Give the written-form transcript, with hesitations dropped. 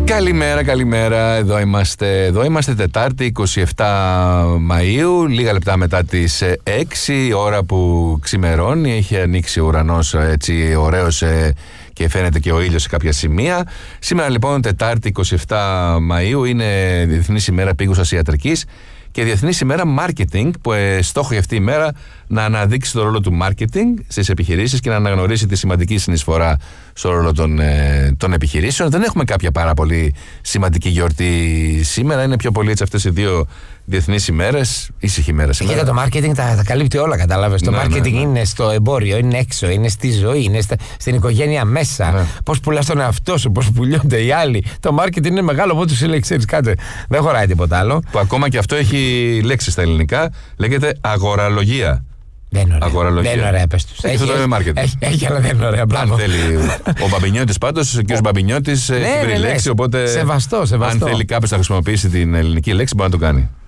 Καλημέρα. Εδώ είμαστε Τετάρτη 27 Μαΐου, λίγα λεπτά μετά τις 6, ώρα που ξημερώνει. Έχει ανοίξει ο ουρανός έτσι ωραίος και φαίνεται και ο ήλιος σε κάποια σημεία. Σήμερα λοιπόν Τετάρτη 27 Μαΐου είναι Διεθνής ημέρα πήγουσας ιατρικής και Διεθνής ημέρα marketing, που στόχο για αυτή η μέρα να αναδείξει το ρόλο του marketing στις επιχειρήσεις και να αναγνωρίσει τη σημαντική συνεισφορά στο ρόλο των επιχειρήσεων. Δεν έχουμε κάποια πάρα πολύ σημαντική γιορτή σήμερα. Είναι πιο πολύ έτσι αυτές οι δύο διεθνείς ημέρες, ήσυχη ημέρα σήμερα. Και το marketing τα καλύπτει όλα, κατάλαβες. Το marketing είναι στο εμπόριο, είναι έξω, είναι στη ζωή, είναι στην οικογένεια μέσα. Ναι. Πώς πουλάς τον εαυτό σου, πώς πουλιώνται οι άλλοι. Το marketing είναι μεγάλο, οπότε σου λέει: ξέρεις κάτι, δεν χωράει τίποτα άλλο. Που ακόμα και αυτό έχει λέξη στα ελληνικά, λέγεται αγοραλογία. Δεν είναι ωραία, πες τους. Αυτό το λέμε marketing. Έχει, αλλά δεν είναι ωραία. Αν θέλει ο Μπαμπινιώτης, πάντως, ο κ. Μπαμπινιώτης έχει βρει λέξη, οπότε. Σεβαστό. Αν θέλει κάποιος να χρησιμοποιήσει την ελληνική λέξη, μπορεί να το κάνει.